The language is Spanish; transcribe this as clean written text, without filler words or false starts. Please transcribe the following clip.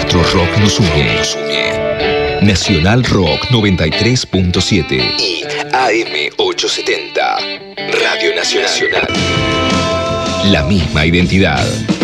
nuestro rock nos une. Nacional Rock 93.7 y AM 870. Radio Nacional. La misma identidad.